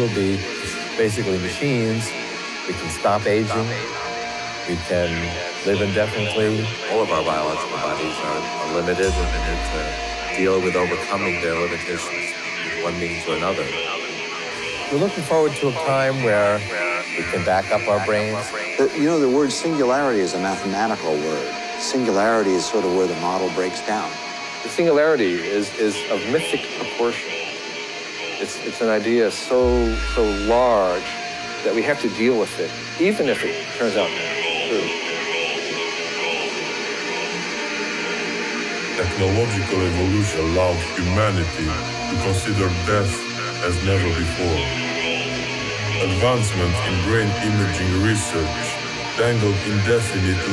will be basically machines. We can stop aging. We can live indefinitely. All of our biological bodies are limited and need to deal with overcoming their limitations with one means or another. We're looking forward to a time where we can back up our brains. The word singularity is a mathematical word. Singularity is sort of where the model breaks down. The singularity is of mythic proportion. It's an idea so large that we have to deal with it, even if it turns out true. Technological evolution allowed humanity to consider death as never before. Advancement in brain imaging research dangled indefinite